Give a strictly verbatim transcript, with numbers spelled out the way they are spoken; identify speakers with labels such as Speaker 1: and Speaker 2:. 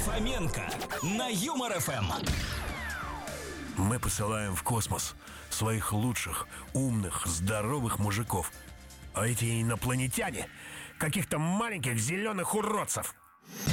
Speaker 1: Фоменко на Юмор эф эм.
Speaker 2: Мы посылаем в космос своих лучших, умных, здоровых мужиков. А эти инопланетяне — каких-то маленьких зеленых уродцев.